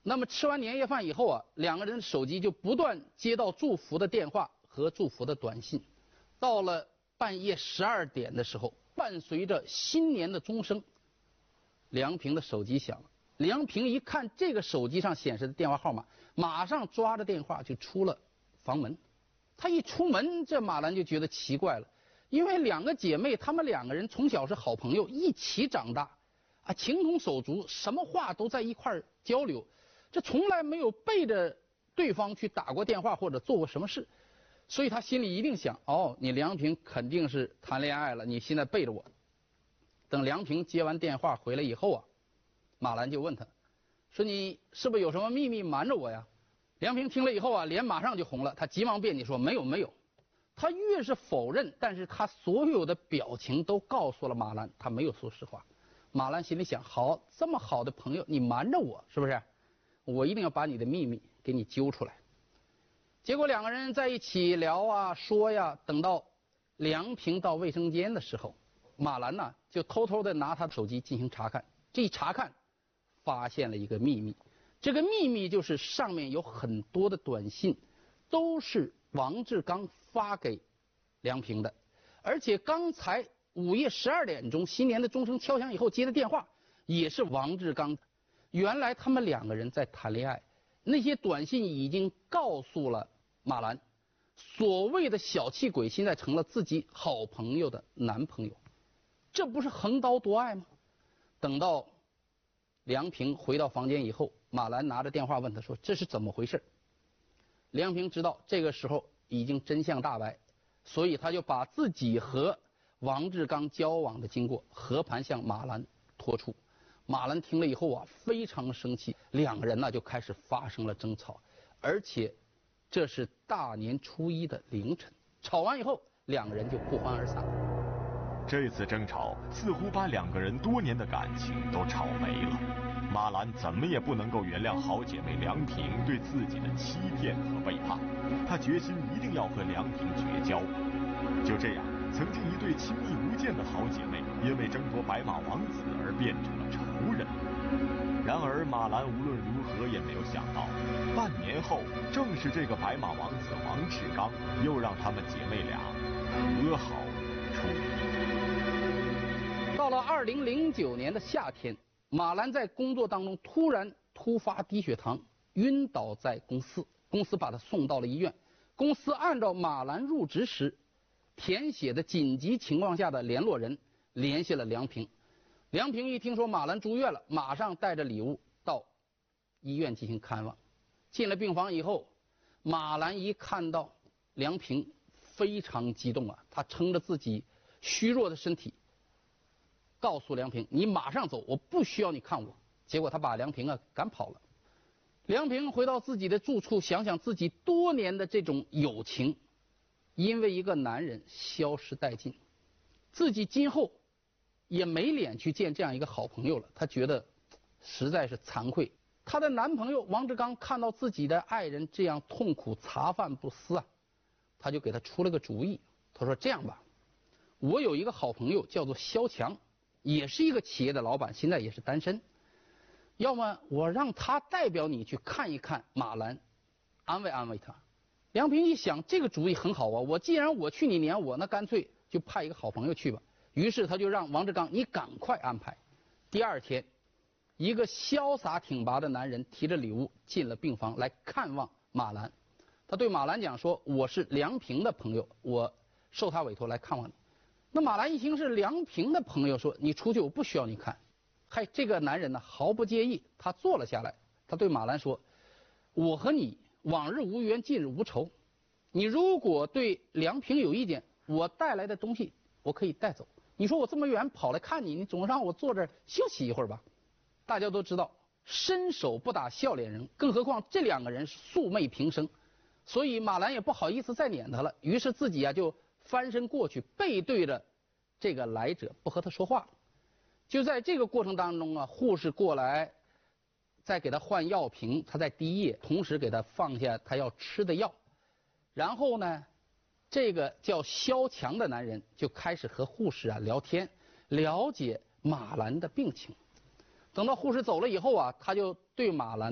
那么吃完年夜饭以后啊，两个人的手机就不断接到祝福的电话和祝福的短信。到了半夜12点的时候，伴随着新年的钟声，梁平的手机响了。梁平一看这个手机上显示的电话号码，马上抓着电话就出了房门。他一出门，这马兰就觉得奇怪了，因为两个姐妹，她们两个人从小是好朋友，一起长大，啊，情同手足，什么话都在一块儿交流，这从来没有背着对方去打过电话或者做过什么事，所以他心里一定想，哦，你梁平肯定是谈恋爱了，你现在背着我。等梁平接完电话回来以后啊，马兰就问他，说你是不是有什么秘密瞒着我呀？梁平听了以后啊，脸马上就红了，他急忙辩解说没有没有。他越是否认，但是他所有的表情都告诉了马兰，他没有说实话。马兰心里想，好，这么好的朋友，你瞒着我是不是？我一定要把你的秘密给你揪出来。结果两个人在一起聊啊说呀，等到梁平到卫生间的时候，马兰呢就偷偷的拿他的手机进行查看。这一查看，发现了一个秘密。这个秘密就是上面有很多的短信，都是王志刚发给梁平的，而且刚才午夜12点钟，新年的钟声敲响以后接的电话也是王志刚。原来他们两个人在谈恋爱，那些短信已经告诉了马兰，所谓的小气鬼现在成了自己好朋友的男朋友，这不是横刀夺爱吗？等到梁平回到房间以后，马兰拿着电话问他说，这是怎么回事？梁平知道这个时候已经真相大白，所以他就把自己和王志刚交往的经过和盘向马兰托出。马兰听了以后啊，非常生气，两个人呢就开始发生了争吵，而且这是大年初一的凌晨。吵完以后，两个人就不欢而散。 这次争吵似乎把两个人多年的感情都吵没了。马兰怎么也不能够原谅好姐妹梁平对自己的欺骗和背叛，她决心一定要和梁平绝交。就这样，曾经一对亲密无间的好姐妹，因为争夺白马王子而变成了仇人。然而马兰无论如何也没有想到，半年后，正是这个白马王子王志刚，又让他们姐妹俩和好如初。 到了2009年的夏天，马兰在工作当中突发低血糖，晕倒在公司，公司把他送到了医院。公司按照马兰入职时填写的紧急情况下的联络人联系了梁平。梁平一听说马兰住院了，马上带着礼物到医院进行看望。进了病房以后，马兰一看到梁平非常激动啊，他撑着自己虚弱的身体告诉梁平，你马上走，我不需要你看我。结果他把梁平赶跑了。梁平回到自己的住处，想想自己多年的这种友情因为一个男人消失殆尽，自己今后也没脸去见这样一个好朋友了，他觉得实在是惭愧。她的男朋友王志刚看到自己的爱人这样痛苦茶饭不思啊，他就给他出了个主意。他说这样吧，我有一个好朋友叫做肖强，也是一个企业的老板，现在也是单身，要么我让他代表你去看一看马兰，安慰安慰他。梁平一想，这个主意很好啊，我既然我去你撵我，那干脆就派一个好朋友去吧。于是他就让王志刚，你赶快安排。第二天，一个潇洒挺拔的男人提着礼物进了病房来看望马兰。他对马兰讲说，我是梁平的朋友，我受他委托来看望你。那马兰一听是梁平的朋友，说你出去，我不需要你看。嗨，这个男人呢毫不介意，他坐了下来，他对马兰说，我和你往日无冤，近日无仇，你如果对梁平有意见，我带来的东西我可以带走。你说我这么远跑来看你，你总让我坐这儿休息一会儿吧。大家都知道伸手不打笑脸人，更何况这两个人素昧平生，所以马兰也不好意思再撵他了，于是自己就翻身过去，背对着这个来者，不和他说话。就在这个过程当中啊，护士过来再给他换药瓶，他在滴液，同时给他放下他要吃的药。然后呢，这个叫肖强的男人就开始和护士聊天，了解马兰的病情。等到护士走了以后啊，他就对马兰